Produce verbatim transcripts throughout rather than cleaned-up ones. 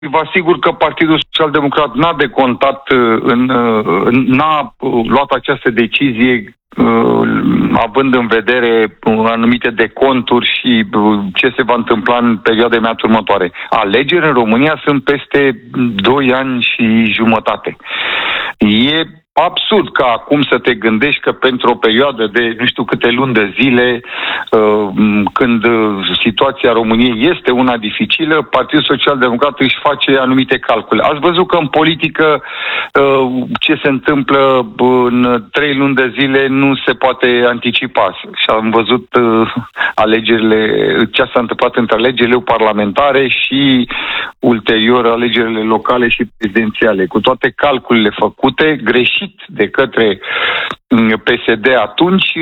Vă asigur că Partidul Social Democrat n-a decontat, în, n-a luat această decizie având în vedere anumite deconturi și ce se va întâmpla în perioada imediat următoare. Alegeri în România sunt peste doi ani și jumătate. E absurd ca acum să te gândești că pentru o perioadă de nu știu câte luni de zile, când situația României este una dificilă, Partidul Social Democrat își face anumite calcule. Ați văzut că în politică ce se întâmplă în trei luni de zile nu se poate anticipa. Și am văzut alegerile, ce s-a întâmplat între alegerile parlamentare și ulterior alegerile locale și prezidențiale. Cu toate calculele făcute greșit de către P S D atunci,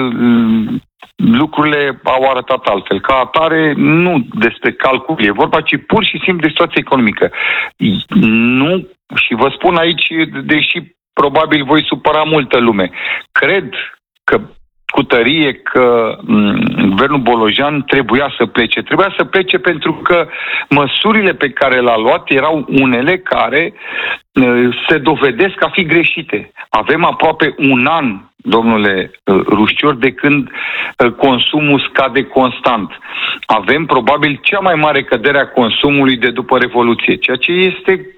lucrurile au arătat altfel. Ca atare, nu despre calcul e vorba, ci pur și simplu de situație economică. Nu, și vă spun aici, deși probabil voi supăra multă lume, cred că cu tărie că m- guvernul Bolojan trebuia să plece. Trebuia să plece pentru că măsurile pe care le-a luat erau unele care uh, se dovedesc a fi greșite. Avem aproape un an, domnule uh, Rușcior, de când uh, consumul scade constant. Avem probabil cea mai mare cădere a consumului de după Revoluție, ceea ce este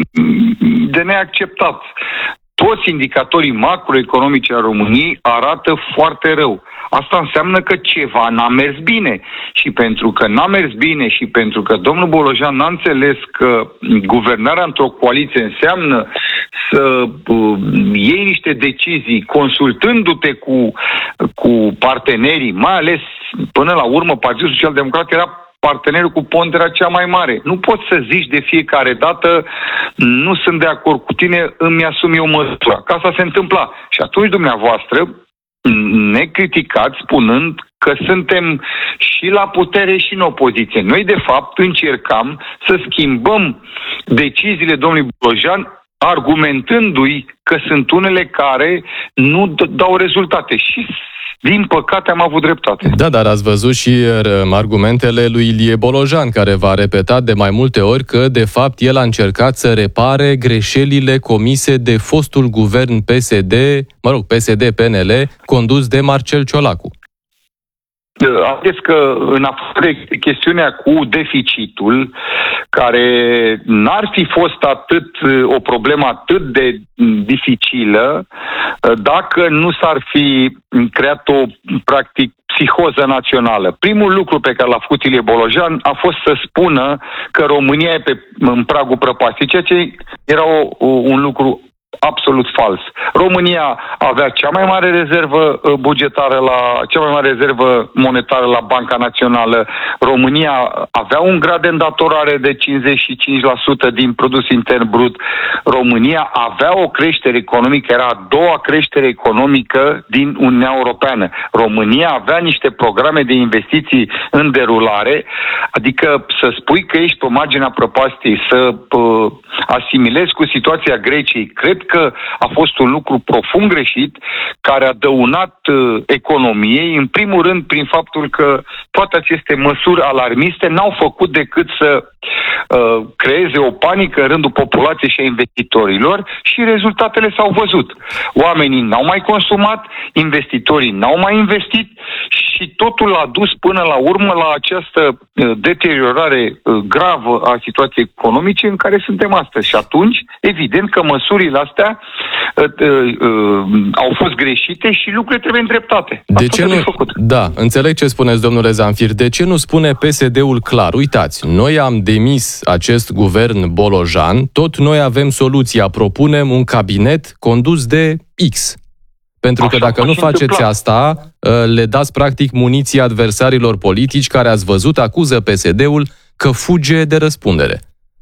de neacceptat. Toți indicatorii macroeconomici ai României arată foarte rău. Asta înseamnă că ceva n-a mers bine. Și pentru că n-a mers bine și pentru că domnul Bolojan n-a înțeles că guvernarea într-o coaliție înseamnă să uh, iei niște decizii consultându-te cu, cu partenerii, mai ales până la urmă Partidul Social Democrat era partenerul cu ponderea cea mai mare. Nu poți să zici de fiecare dată nu sunt de acord cu tine, îmi asum eu măsura. Că asta se întâmpla. Și atunci dumneavoastră ne criticați spunând că suntem și la putere și în opoziție. Noi, de fapt, încercam să schimbăm deciziile domnului Bolojan argumentându-i că sunt unele care nu dau rezultate. Și din păcate am avut dreptate. Da, dar ați văzut și argumentele lui Ilie Bolojan, care v-a repetat de mai multe ori că, de fapt, el a încercat să repare greșelile comise de fostul guvern P S D, mă rog, P S D P N L, condus de Marcel Ciolacu. Am zis că în afară de chestiunea cu deficitul, care n-ar fi fost atât o problemă atât de dificilă dacă nu s-ar fi creat o, practic, psihoză națională. Primul lucru pe care l-a făcut Ilie Bolojan a fost să spună că România e pe, în pragul prăpastiei, ceea ce era o, un lucru absolut fals. România avea cea mai mare rezervă bugetară, la cea mai mare rezervă monetară la Banca Națională. România avea un grad de îndatorare de cincizeci și cinci la sută din produs intern brut. România avea o creștere economică, era a doua creștere economică din Uniunea Europeană. România avea niște programe de investiții în derulare, adică să spui că ești pe marginea prăpastiei, să uh, asimilezi cu situația Greciei, cred că a fost un lucru profund greșit, care a dăunat uh, economiei, în primul rând prin faptul că toate aceste măsuri alarmiste n-au făcut decât să uh, creeze o panică în rândul populației și a investitorilor și rezultatele s-au văzut. Oamenii n-au mai consumat, investitorii n-au mai investit și totul a dus până la urmă la această uh, deteriorare uh, gravă a situației economice în care suntem astăzi. Și atunci, evident că măsurile astea uh, uh, uh, au fost greșite și lucrurile trebuie îndreptate. De ce nu? Făcut. Da, înțeleg ce spuneți, domnule Zamfir. De ce nu spune P S D-ul clar? Uitați, noi am demis acest guvern Bolojan, tot noi avem soluția, propunem un cabinet condus de X. Pentru că Așa dacă nu faceți întâmpla. asta, le dați practic muniție adversarilor politici care, ați văzut, acuză P S D-ul că fuge de răspundere.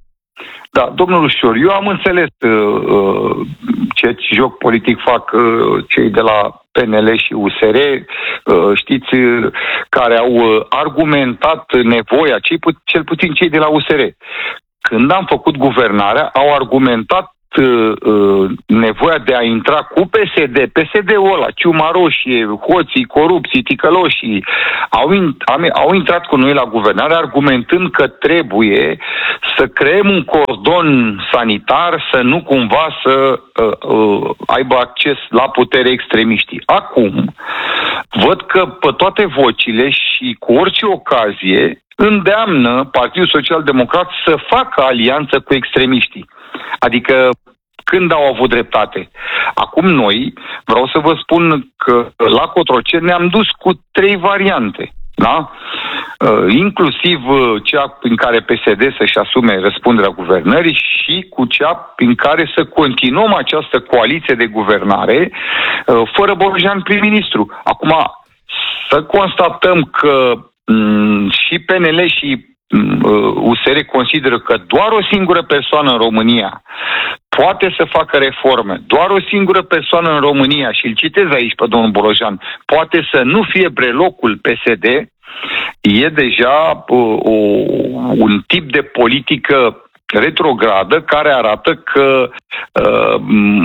Da, domnul Rușcior, eu am înțeles uh, ce joc politic fac uh, cei de la P N L și U S R, uh, știți, uh, care au uh, argumentat nevoia, cei pu- cel puțin cei de la U S R. Când am făcut guvernarea, au argumentat uh, nevoia de a intra cu P S D, P S D-ul ăla, ciuma roșie, hoții, corupții, ticăloșii, au, in, au intrat cu noi la guvernare argumentând că trebuie să creăm un cordon sanitar, să nu cumva să uh, uh, aibă acces la putere extremiștii. Acum, văd că pe toate vocile și cu orice ocazie îndeamnă Partidul Social Democrat să facă alianță cu extremiștii. Adică când au avut dreptate. Acum noi, vreau să vă spun că la Cotroceni ne-am dus cu trei variante. Da? Uh, inclusiv cea prin care P S D să-și asume răspunderea guvernării și cu cea prin care să continuăm această coaliție de guvernare uh, fără Bolojan prim-ministru. Acum, să constatăm că m- și P N L și U S R consideră că doar o singură persoană în România poate să facă reforme, doar o singură persoană în România, și îl citez aici pe domnul Bolojan, poate să nu fie brelocul P S D, e deja uh, o, un tip de politică retrogradă care arată că uh,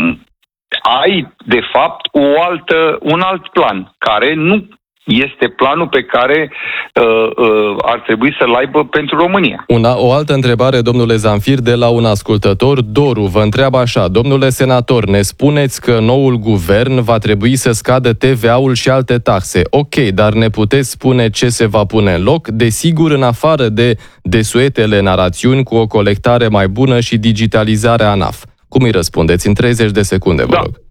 ai, de fapt, o altă, un alt plan, care nu este planul pe care uh, uh, ar trebui să-l aibă pentru România. Una, o altă întrebare, domnule Zamfir, de la un ascultător. Doru vă întreabă așa: domnule senator, ne spuneți că noul guvern va trebui să scadă T V A-ul și alte taxe. Ok, dar ne puteți spune ce se va pune în loc? Desigur, în afară de desuetele narațiuni cu o colectare mai bună și digitalizarea ANAF. Cum îi răspundeți? În treizeci de secunde, vă da. rog.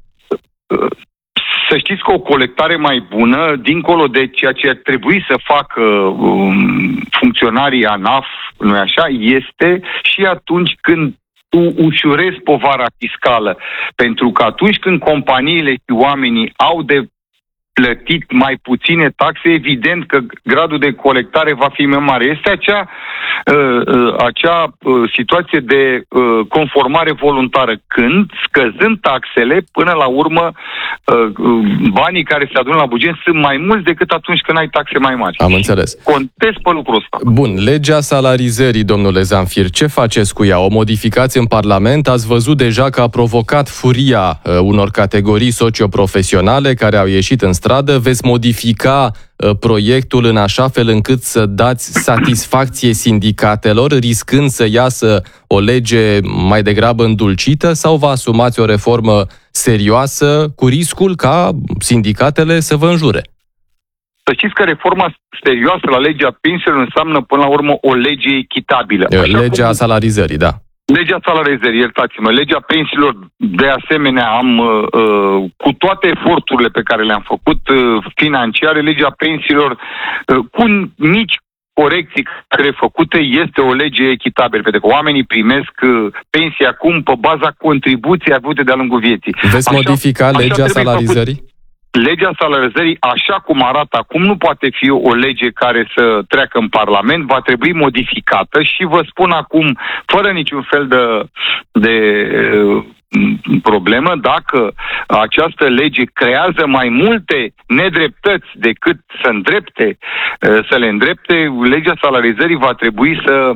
Să știți că o colectare mai bună, dincolo de ceea ce ar trebui să facă um, funcționarii ANAF, nu-i așa, este și atunci când tu ușurezi povara fiscală. Pentru că atunci când companiile și oamenii au de plătit mai puține taxe, evident că gradul de colectare va fi mai mare. Este acea, uh, uh, acea uh, situație de uh, conformare voluntară, când, scăzând taxele, până la urmă, uh, banii care se adună la buget sunt mai mulți decât atunci când ai taxe mai mari. Am înțeles. Contez pe lucrul ăsta. Bun, legea salarizării, domnule Zamfir, ce faceți cu ea? O modificați în Parlament? Ați văzut deja că a provocat furia uh, unor categorii socioprofesionale care au ieșit în stradă. Veți modifica uh, proiectul în așa fel încât să dați satisfacție sindicatelor, riscând să iasă o lege mai degrabă îndulcită, sau vă asumați o reformă serioasă cu riscul ca sindicatele să vă înjure? Să știți că reforma serioasă la legea pensiilor înseamnă până la urmă o lege echitabilă. Așa legea cum... salarizării, da. Legea salarizării, iertați-mă, legea pensiilor, de asemenea, am, uh, cu toate eforturile pe care le-am făcut uh, financiare, legea pensiilor, uh, cu mici corecții care făcute, este o lege echitabilă, pentru că oamenii primesc uh, pensie acum pe baza contribuției avute de-a lungul vieții. Veți așa, modifica așa legea salarizării? Făcut. Legea salarizării, așa cum arată acum, nu poate fi o lege care să treacă în Parlament, va trebui modificată și vă spun acum, fără niciun fel de, de uh, problemă, dacă această lege creează mai multe nedreptăți decât să îndrepte, uh, să le îndrepte, legea salarizării va trebui să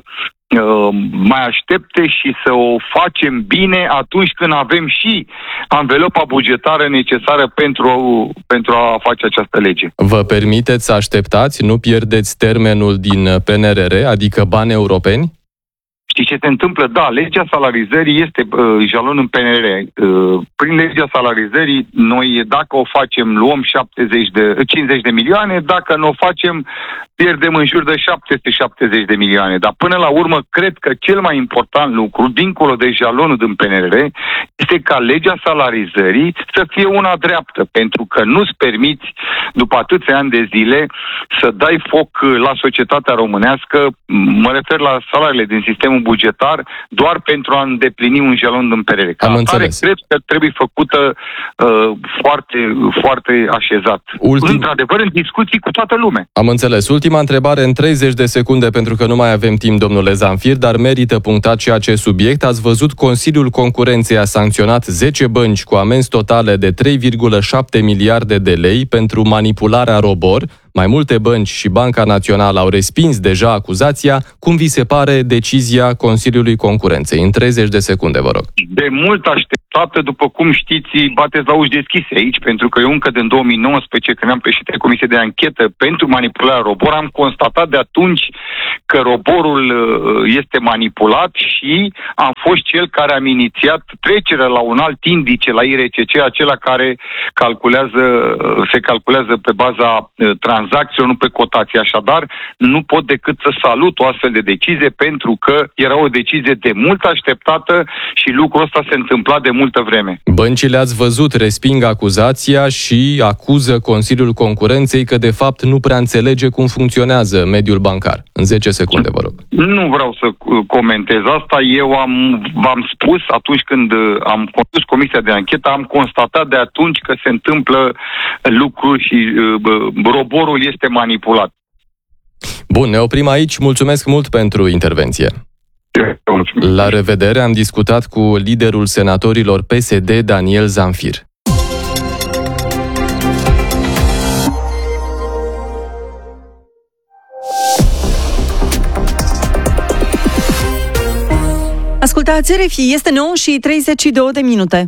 mai aștepte și să o facem bine atunci când avem și anvelopa bugetară necesară pentru, pentru a face această lege. Vă permiteți să așteptați? Nu pierdeți termenul din P N R R, adică bani europeni? Știi ce se întâmplă? Da, legea salarizării este uh, jalon în P N R R. Uh, prin legea salarizării, noi, dacă o facem, luăm șaptezeci de, cincizeci de milioane, dacă nu o facem, pierdem în jur de șapte sute șaptezeci de milioane. Dar până la urmă, cred că cel mai important lucru, dincolo de jalonul din P N R R, este ca legea salarizării să fie una dreaptă, pentru că nu-ți permiți, după atâția ani de zile, să dai foc la societatea românească, mă refer la salariile din sistemul bugetar, doar pentru a îndeplini un jalon din P N R R. Ca Am atare, înțeles. cred că trebuie făcută uh, foarte, foarte așezat. Ultim... Într-adevăr, în discuții cu toată lumea. Am înțeles. Ultima întrebare în treizeci de secunde, pentru că nu mai avem timp, domnule Zamfir, dar merită punctat și acest subiect. Ați văzut, Consiliul Concurenței a sancționat zece bănci cu amenzi totale de trei virgulă șapte miliarde de lei pentru manipularea robor. Mai multe bănci și Banca Națională au respins deja acuzația. Cum vi se pare decizia Consiliului Concurenței? În treizeci de secunde, vă rog. De mult așteptată, după cum știți, bateți la uși deschise aici, pentru că eu încă din două mii nouăsprezece, când am președinte Comisie de Anchetă pentru manipularea Robor, am constatat de atunci că Roborul este manipulat și am fost cel care am inițiat trecerea la un alt indice, la I R C C, acela care calculează, se calculează pe baza tranzacțiilor, nu pe cotații. Așadar, nu pot decât să salut o astfel de decizie, pentru că era o decizie de mult așteptată și lucrul ăsta se întâmpla de multă vreme. Băncile, ați văzut, resping acuzația și acuză Consiliul Concurenței că de fapt nu prea înțelege cum funcționează mediul bancar. În zece secunde, vă rog. Nu vreau să comentez asta. Eu am, v-am spus atunci când am condus Comisia de Anchetă, am constatat de atunci că se întâmplă lucruri și uh, Roborul este manipulat. Bun, ne oprim aici. Mulțumesc mult pentru intervenție. La revedere, am discutat cu liderul senatorilor P S D, Daniel Zamfir. Ascultați R F I, este nouă și treizeci și două de minute.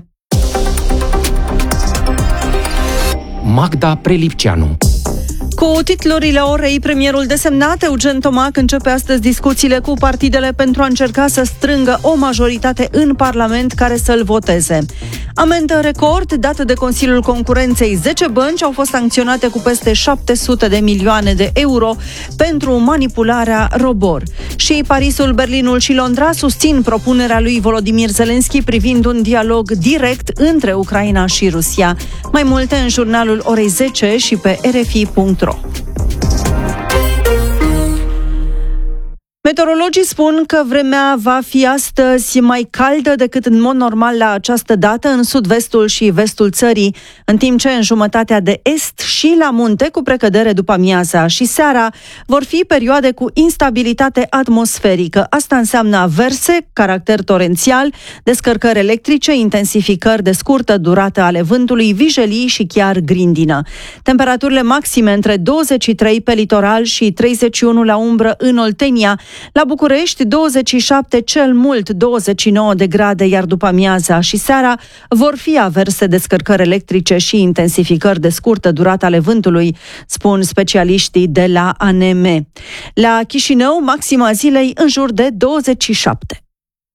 Magda Prelipceanu. Cu titlurile orei, premierul desemnat Eugen Tomac începe astăzi discuțiile cu partidele pentru a încerca să strângă o majoritate în Parlament care să-l voteze. Amendă record dată de Consiliul Concurenței. zece bănci au fost sancționate cu peste șapte sute de milioane de euro pentru manipularea Robor. Și Parisul, Berlinul și Londra susțin propunerea lui Volodymyr Zelensky privind un dialog direct între Ucraina și Rusia. Mai multe în jurnalul orei zece și pe r f i punct r o. Meteorologii spun că vremea va fi astăzi mai caldă decât în mod normal la această dată în sud-vestul și vestul țării, în timp ce în jumătatea de est și la munte, cu precădere după amiaza și seara, vor fi perioade cu instabilitate atmosferică. Asta înseamnă averse, caracter torențial, descărcări electrice, intensificări de scurtă durată ale vântului, vijelii și chiar grindină. Temperaturile maxime între douăzeci și trei pe litoral și treizeci și unu la umbră în Oltenia. La București, douăzeci și șapte, cel mult douăzeci și nouă de grade, iar după amiaza și seara vor fi averse, descărcări electrice și intensificări de scurtă durată ale vântului, spun specialiștii de la A N M. La Chișinău, maxima zilei în jur de douăzeci și șapte.